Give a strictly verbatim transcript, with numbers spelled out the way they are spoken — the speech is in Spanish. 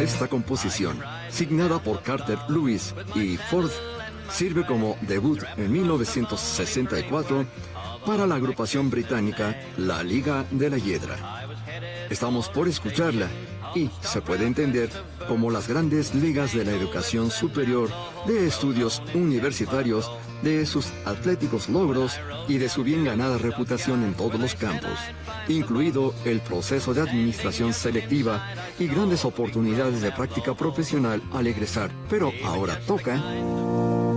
Esta composición, signada por Carter Lewis y Ford, sirve como debut en mil novecientos sesenta y cuatro para la agrupación británica La Liga de la Hiedra. Estamos por escucharla y se puede entender como las grandes ligas de la educación superior, de estudios universitarios, de sus atléticos logros y de su bien ganada reputación en todos los campos, incluido el proceso de administración selectiva y grandes oportunidades de práctica profesional al egresar. Pero ahora toca